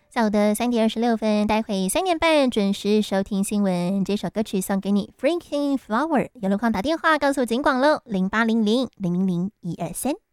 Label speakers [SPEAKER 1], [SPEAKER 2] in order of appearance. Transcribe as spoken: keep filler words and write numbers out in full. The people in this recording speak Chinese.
[SPEAKER 1] 下午的三点二十六分，待会三点半准时收听新闻。这首歌曲送给你 ，Freaking Flower。有路况打电话告诉警广喽，零八零零零零零一二三。